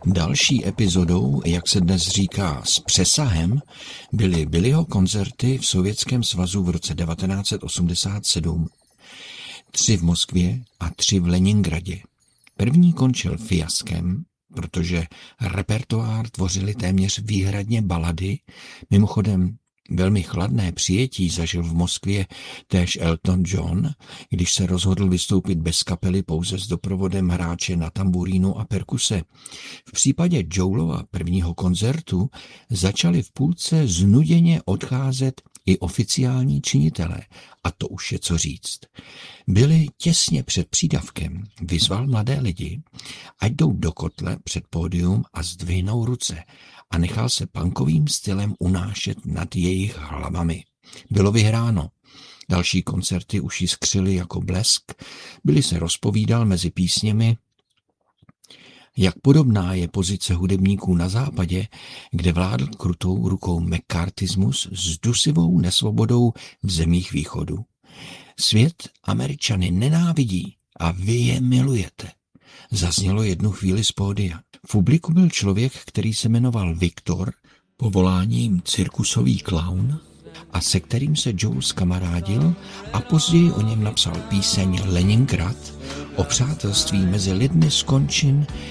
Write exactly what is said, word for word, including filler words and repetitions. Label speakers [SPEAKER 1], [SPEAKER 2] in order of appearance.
[SPEAKER 1] Další epizodou, jak se dnes říká s přesahem, byly Billyho koncerty v Sovětském svazu v roce devatenáct set osmdesát sedm. Tři v Moskvě a tři v Leningradě. První končil fiaskem, protože repertoár tvořily téměř výhradně balady. Mimochodem velmi chladné přijetí zažil v Moskvě též Elton John, když se rozhodl vystoupit bez kapely pouze s doprovodem hráče na tamburínu a perkuse. V případě Joelova prvního koncertu začali v půlce znuděně odcházet i oficiální činitelé, a to už je co říct. Byli těsně před přídavkem, vyzval mladé lidi, ať jdou do kotle před pódium a zdvihnou ruce, a nechal se punkovým stylem unášet nad jejich hlavami. Bylo vyhráno. Další koncerty už jiskřily jako blesk, Billy se rozpovídal mezi písněmi, jak podobná je pozice hudebníků na západě, kde vládl krutou rukou mccarthyismus s dusivou nesvobodou v zemích východu. Svět Američany nenávidí a vy je milujete. Zaznělo jednu chvíli z pódia. V publiku byl člověk, který se jmenoval Viktor, povoláním cirkusový klaun, a se kterým se Joel skamarádil a později o něm napsal píseň Leningrad o přátelství mezi lidmi z končin